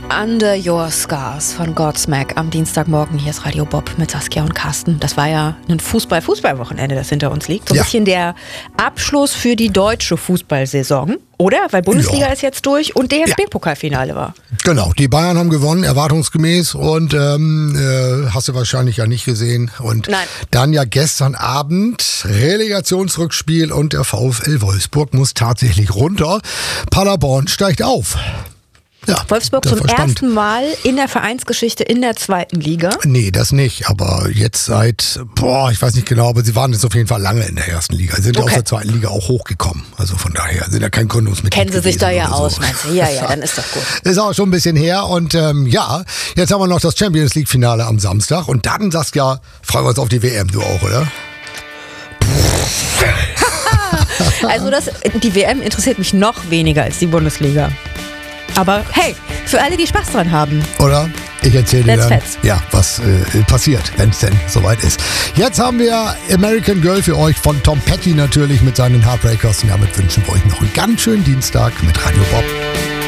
Under Your Scars von Godsmack am Dienstagmorgen. Hier ist Radio Bob mit Saskia und Carsten. Das war ja ein Fußballwochenende, das hinter uns liegt. So ein bisschen der Abschluss für die deutsche Fußballsaison, oder? Weil Bundesliga ist jetzt durch und DFB-Pokalfinale war. Genau, die Bayern haben gewonnen, erwartungsgemäß, und hast du wahrscheinlich ja nicht gesehen. Und Nein. Dann ja gestern Abend Relegationsrückspiel und der VfL Wolfsburg muss tatsächlich runter. Paderborn steigt auf. Ja, Wolfsburg zum ersten Mal in der Vereinsgeschichte in der zweiten Liga? Nee, das nicht. Aber jetzt seit, ich weiß nicht genau, aber sie waren jetzt auf jeden Fall lange in der ersten Liga. Sie sind ja aus der zweiten Liga auch hochgekommen. Also von daher sind ja kein Gründungsmitglied. Kennen sie sich da ja aus, so. meinst du? Ja, dann ist doch gut. Ist auch schon ein bisschen her. Und jetzt haben wir noch das Champions League Finale am Samstag. Und dann, Saskia, freuen wir uns auf die WM. Du auch, oder? Also die WM interessiert mich noch weniger als die Bundesliga. Aber hey, für alle, die Spaß dran haben. Oder? Ich erzähle dir dann, was passiert, wenn es denn soweit ist. Jetzt haben wir American Girl für euch von Tom Petty natürlich mit seinen Heartbreakers. Und damit wünschen wir euch noch einen ganz schönen Dienstag mit Radio Bob.